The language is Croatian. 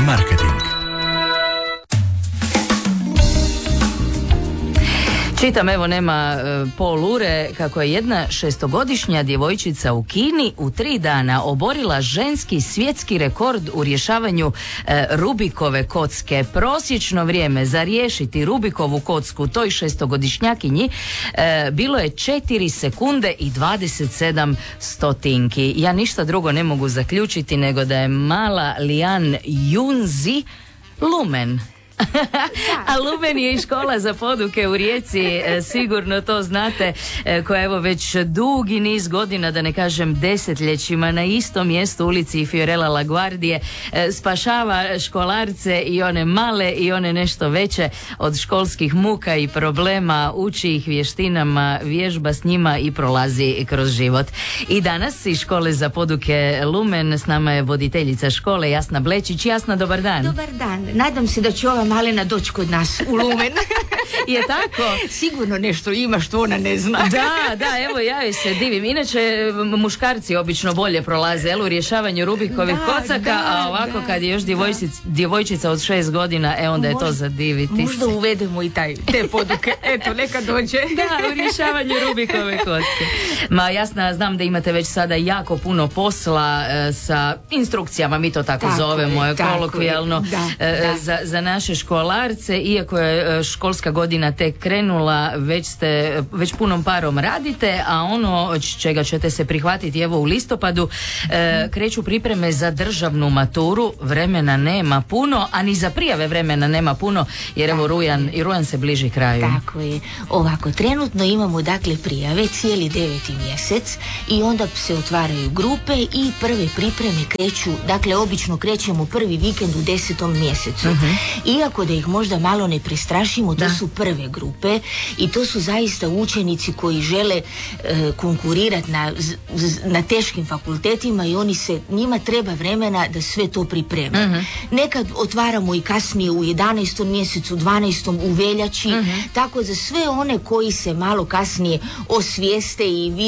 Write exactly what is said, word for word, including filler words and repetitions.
marketing. Čitam, evo nema e, pol ure, kako je jedna šestogodišnja djevojčica u Kini u tri dana oborila ženski svjetski rekord u rješavanju e, Rubikove kocke. Prosječno vrijeme za riješiti Rubikovu kocku toj šestogodišnjakinji e, bilo je četiri sekunde i dvadeset sedam stotinki. Ja ništa drugo ne mogu zaključiti nego da je mala Lian Junzi lumen. A Lumen je i škola za poduke u Rijeci, e, sigurno to znate, e, koja evo već dugi niz godina, da ne kažem desetljećima, na istom mjestu ulici Fiorella LaGuardie e, spašava školarce i one male i one nešto veće od školskih muka i problema, uči ih vještinama, vježba s njima i prolazi kroz život. I danas iz škole za poduke Lumen s nama je voditeljica škole Jasna Blečić. Jasna, dobar dan. Dobar dan. Nadam se da će ova malena doći kod nas u Lumen. Je tako? Sigurno nešto ima što ona ne zna. Da, da, evo ja joj se divim. Inače, muškarci obično bolje prolaze, jel, u rješavanju Rubikovih Da, kocaka, da, a ovako da, kad je još djevojčic, djevojčica od šest godina, e onda je to za diviti. Možda uvedemo i taj, te poduke. Eto, neka dođe. Da, u rješavanju Rubikove kocke. Ma Jasna, znam da imate već sada jako puno posla e, sa instrukcijama, mi to tako, Tako zovemo, je, tako kolokvijalno, je. Da, e, da. Za, za naše školarce, iako je e, školska godina tek krenula, već ste, već punom parom radite, a ono od čega ćete se prihvatiti evo u listopadu, e, kreću pripreme za državnu maturu, vremena nema puno, a ni za prijave vremena nema puno, jer evo rujan, i rujan se bliži kraju. Tako je. Ovako, trenutno imamo dakle prijave cijeli deveti mjesec i onda se otvaraju grupe i prve pripreme kreću, dakle obično krećemo prvi vikend u desetom mjesecu. Uh-huh. Iako da ih možda malo ne prestrašimo, to da. su prve grupe i to su zaista učenici koji žele e, konkurirati na, na teškim fakultetima i oni se, njima treba vremena da sve to pripreme. Uh-huh. Nekad otvaramo i kasnije u jedanaestom mjesecu, dvanaestom u veljači, uh-huh. tako za sve one koji se malo kasnije osvijeste i